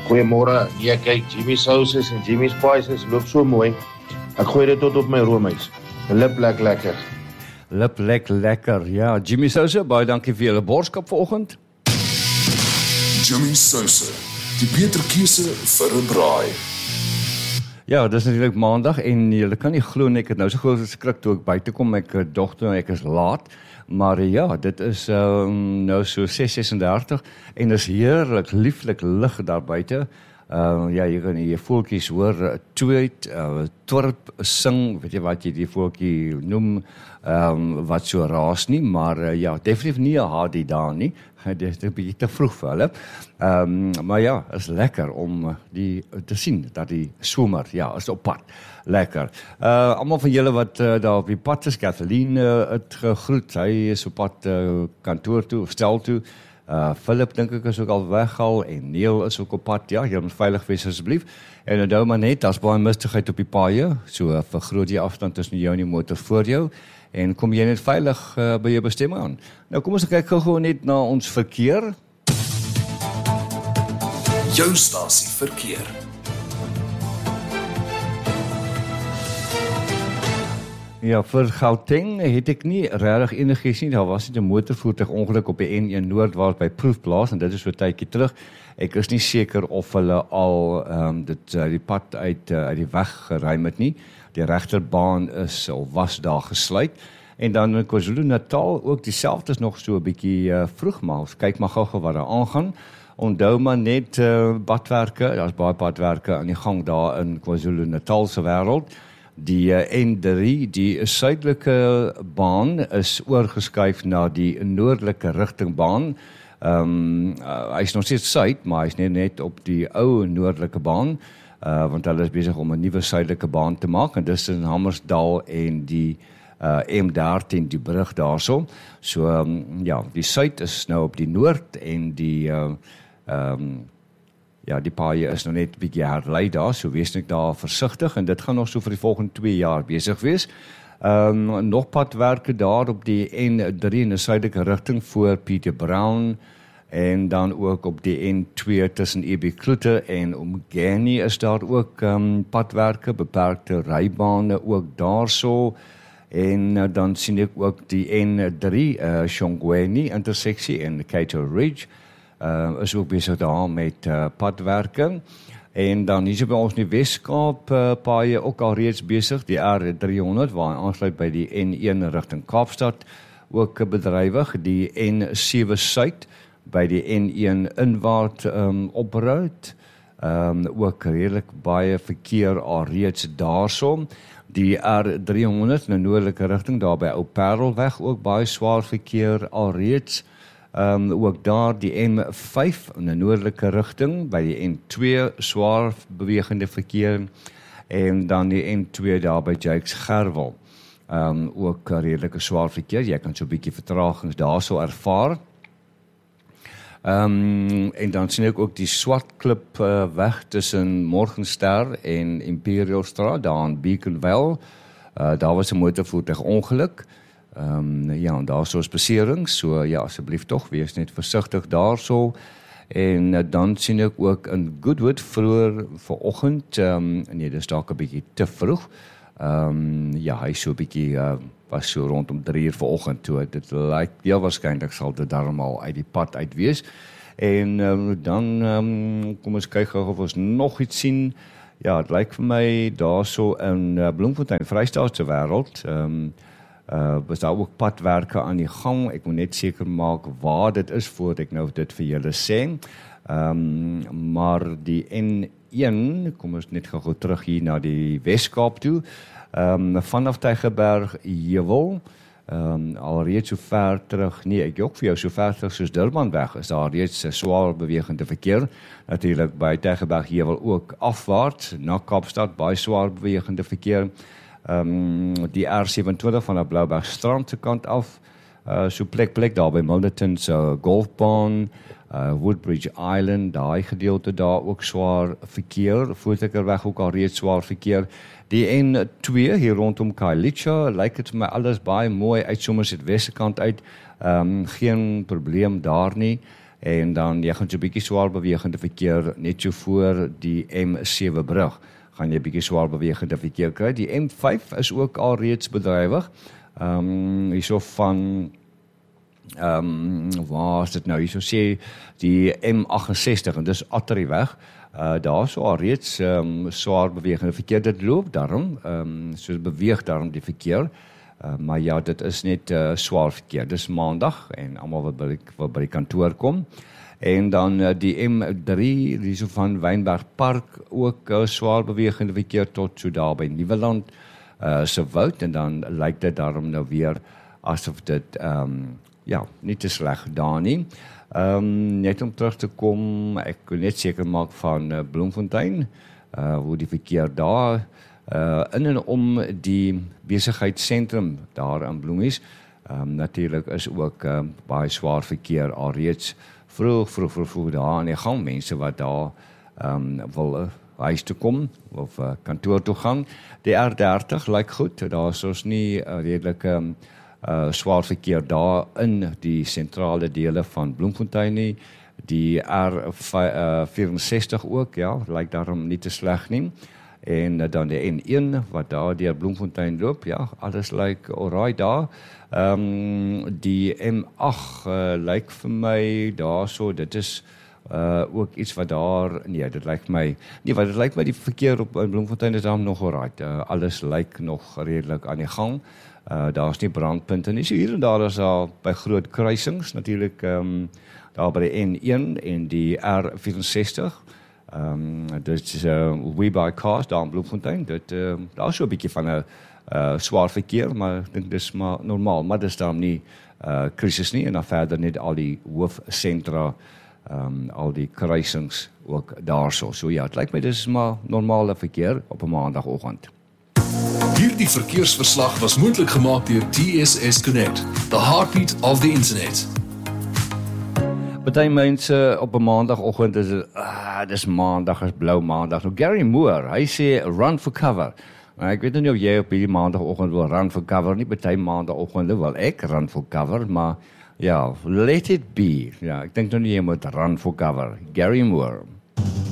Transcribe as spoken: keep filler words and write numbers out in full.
Goeiemôre. Nee, kyk, Jimmy Sauces en Jimmy Spices loop so mooi. Ek gooi dit tot op my roomys. Lip lek lekker. Lip lek lekker. Ja, Jimmy Sauces, baie dankie vir julle boodskap vanoggend. Jimmy Sauces, die beter keuse vir 'n braai. Ja, dis natuurlik maandag en julle kan nie glo nie, ek het nou so groot geskrik toe ek buite kom, ek dog toe ek is laat. Maar ja, dit is um, nou so ses sesendertig en dis heerlik, lieflik lig daar buite. Uh, ja, jy kan die voeltjies hoor, tweet, uh, twerp, sing, weet jy wat jy die voeltjie noem, um, wat so raas nie, maar uh, ja, definitief nie 'n hardy daar nie, dit is 'n bietjie te vroeg vir hulle. Um, maar ja, is lekker om die te sien, dat die somer, ja, is op pad. Lekker. Uh, allemaal van julle wat uh, daar op die pad is, Kathleen uh, het gegroet, hy is op pad uh, kantoor toe, of stel toe, uh, Philip dink ek is ook al weggehaal, en Neil is ook op pad, ja, jy moet veilig wees asseblief, en onthou maar net, daar is baie mistigheid op die paaie, so uh, vergroot die afstand tussen jou en die motor voor jou, en kom jy net veilig uh, by jou bestemming aan. Nou kom ons kyk gou net na ons verkeer. Jou stasie verkeer. Ja, vir Gauteng het ek nie regtig enigiets nie, daar was net 'n motorvoertuig ongeluk op die N een Noord waar by Proefplaas, en dit is so 'n tydjie terug. Ek is nie seker of hulle al um, dit, uh, die pad uit, uh, uit die weg geruim het nie. Die regterbaan is of was daar gesluit. En dan in KwaZulu-Natal ook dieselfde is nog so 'n bietjie uh, vroeg, maar ons kyk maar gou-gou wat daar aangaan. Onthou maar net uh, badwerke, daar's baie badwerke aan die gang daar in KwaZulu-Natal se wêreld. Die uh, N drie, die suidelike baan is oorgeskuif na die noordelike rigtingbaan. Um, uh, hy is nog steeds suid, maar hy is net, net op die ou noordelike baan, uh, want hulle is besig om 'n nuwe suidelike baan te maak, en dis in Hammersdal en die uh, M dertien, die brug daarso. So, um, ja, die suid is nou op die noord, en die uh, um, ja, die paaie is nou net 'n bietjie herlei daar, so wees net daar versigtig, en dit gaan nog so vir die volgende twee jaar besig wees. Um, nog padwerke daar op die N drie in die suidelike rigting voor Pieter Brown, en dan ook op die N twee tussen E B Kloete en Umgeni is daar ook um, padwerke, beperkte rybane ook daarso, en uh, dan sien ek ook die N drie uh, Shongweni interseksie en Cato Ridge, Uh, is ook besig daar met uh, padwerke, en dan hier by ons in die Weskaap uh, paaie ook al reeds besig, die R driehonderd waar hy aansluit by die N een rigting Kaapstad, ook bedrywig, die N sewe Suid by die N een inwaart um, oproute, um, ook redelik baie verkeer al reeds daarso, die R driehonderd in die noordelike rigting daar by Ou Parelweg, ook baie swaar verkeer al reeds. Um, ook daar die N vyf in die noordelike rigting, by die N twee swaar bewegende verkeer, en dan die N twee daar by Jakes Gerwel, um, ook redelike swaar verkeer, jy kan so 'n bietjie vertragings daar so ervaar. Um, en dan sien ek ook die Swartklip uh, weg tussen Morgenster en Imperial Straat, daar in Beaconville, uh, daar was 'n motorvoertuig ongeluk. Um, ja, en daar so is beserings, so ja, asseblief tog, wees net versigtig daar so, en uh, dan sien ek ook in Goodwood vroeër vanoggend, um, nee, dis dalk 'n bietjie te vroeg, um, ja, hy so 'n bietjie, uh, was so rondom drie uur vanoggend toe, dit lyk, heel waarskynlik sal dit daarom al uit die pad uit wees, en um, dan, um, kom ons kyk gou of ons nog iets sien, ja, het lyk vir my daar so in uh, Bloemfontein, Vrystaatse wêreld, um, Uh, was daar ook padwerke aan die gang, ek moet net seker maak waar dit is, voordat ek nou dit vir julle sê, um, maar die N een, kom ons net gou terug hier na die Weskaap toe, um, vanaf Tygerberg Heuwel, um, al reeds so ver terug, nee, ek ook vir jou so ver terug soos Durbanweg, is daar reeds swaar bewegende verkeer, natuurlik by Tygerberg Heuwel ook afwaarts, na Kaapstad, baie swaar bewegende verkeer, Um, die R sewenentwintig van die Bloubergstrand se kant af, uh, so plek plek daar by Milnerton se uh, golfbaan, uh, Woodbridge Island, daai gedeelte daar ook swaar verkeer, Voetekerweg ook al reeds swaar verkeer. Die N twee hier rondom Khayelitsha, lyk dit vir my alles baie mooi uit Somerset Weste kant uit, um, geen probleem daar nie. en dan jy gaan so 'n bietjie swaar bewegende verkeer net so voor die M sewe brug, gaan jy 'n bietjie swaar bewegende verkeer kry. Die M vyf is ook al reeds bedrywig, ehm um, hierso van Ehm um, waar is dit nou? Hierso sê die M agt ses en dis Atterweg. Uh daar is al reeds ehm um, swaar bewegende verkeer, dit loop daarom, ehm um, so beweeg daarom die verkeer. Uh, maar ja, dit is net uh, swaar verkeer. Dis maandag en almal wat by wat by die kantoor kom. En dan uh, die M drie, hierso van Wynberg Park, ook uh, swaar bewegende verkeer tot so daar by Nieuweland uh, se woud, en dan lyk dit daarom nou weer asof dit ehm um, ja, nie te sleg daar nie. Ehm um, net om terug te kom, ek wil net seker maak van uh, Bloemfontein, uh, hoe die verkeer daar uh, in en om die besigheidsentrum daar in Bloemies. Um, Natuurlik is ook uh, baie swaar verkeer alreeds vroeg, vroeg, vroeg, vroeg daar aan die gang. Mense wat daar um, wil uh, huis toe kom of uh, kantoor toe gaan. Die R dertig lyk goed, daar is ons nie uh, redelik um, uh, swaar verkeer daar in die sentrale dele van Bloemfontein nie. Die R vyf-en-sestig ook, ja, lyk daarom nie te sleg nie. En uh, dan die N een wat daar deur Bloemfontein loop, ja, alles lyk alright daar. Ehm um, die M agt uh, lyk vir my daarso, dit is uh, ook iets wat daar, nee, dit lyk my, nee, wat dit lyk my die verkeer op in Bloemfontein is daar nog alright. Uh, alles lyk nog redelik aan die gang. Uh, daar is nie brandpunte nie. So hier en daar is daar by groot kruisings, natuurlik ehm um, daar by die N een en die R vyf-en-sestig. Ehm um, dit is uh, We Buy Cars daar in Bloemfontein. Dit uh, daar is so 'n bietjie van 'n uh, swaar verkeer, maar ek dink dis maar normaal, maar dis daar nie uh, krisis nie, en dan verder net al die hoofsentra, um, al die kruisings ook daarso. So ja, dit lyk my dis maar normale verkeer op 'n maandagoggend. Hierdie verkeersverslag was moontlik gemaak deur T S S Connect, the heartbeat of the internet. Party mense op 'n maandagoggend is dit, ah, dis maandag, is blou maandag. Nou Gary Moore, hy sê run for cover. Nou, ek weet nie of jy op hierdie maandagoggend wil run for cover nie, party maandagoggende wil ek run for cover, maar ja, let it be. Ja, ek dink nou nie jy moet run for cover. Gary Moore.